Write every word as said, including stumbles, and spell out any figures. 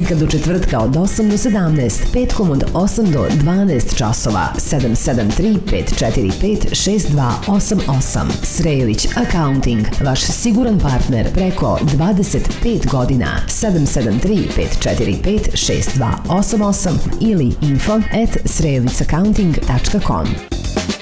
ponedjeljka do četvrtka od osam do sedamnaest, petkom od osam do dvanaest časova. sedam sedam tri pet četiri pet šest dva osam osam. Srejović Accounting, vaš siguran partner preko dvadeset pet godina. sedam sedam tri pet četiri pet šest dva osam osam ili info at srejovic accounting tačka com.